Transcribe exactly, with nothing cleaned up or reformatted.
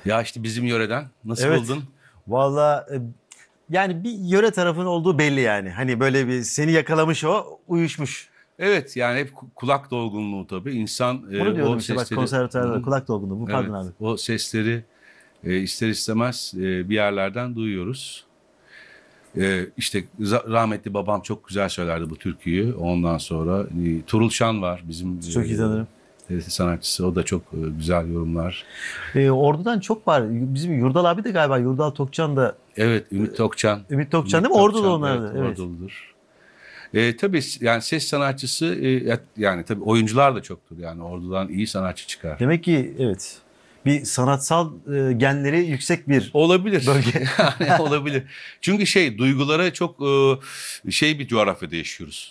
Ya işte bizim yöreden nasıl Evet. buldun? Valla e, yani bir yöre tarafın olduğu belli yani. Hani böyle bir seni yakalamış, o uyuşmuş. Evet, yani hep ku- kulak dolgunluğu tabii. İnsan e, Bunu o diyordum işte, bak, sesleri, hı konservatuarda hı, kulak dolgunluğu. Bu, evet, pardon abi. o sesleri e, ister istemez e, bir yerlerden duyuyoruz. E, işte za- rahmetli babam çok güzel söylerdi bu türküyü. Ondan sonra e, Turul Şan var bizim Çok iyi tanırım. e, T R T sanatçısı. O da çok e, güzel yorumlar. E, Ordu'dan çok var. Bizim Yurdal abi de galiba, Yurdal Tokcan da, Evet, Ümit Tokçan. Ümit Tokcan değil Ümit mi? Ordu'da Tokçan, onlar evet, da. Evet. Orduludur. E, tabii yani ses sanatçısı e, ya- yani tabii oyuncular da çoktur. Yani ordudan iyi sanatçı çıkar. Demek ki evet. Bir sanatsal e, genleri yüksek bir Olabilir. bölge. Yani olabilir. Çünkü şey duygulara çok e, şey bir coğrafyada yaşıyoruz.